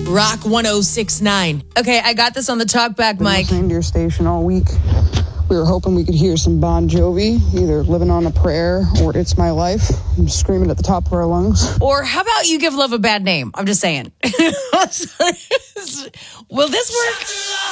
Rock 1069. Okay, I got this on the talkback mic. Listening to your station all week. We were hoping we could hear some Bon Jovi, either Living on a Prayer or It's My Life. I'm screaming at the top of our lungs. Or how about you give love a bad name? I'm just saying. Will this work?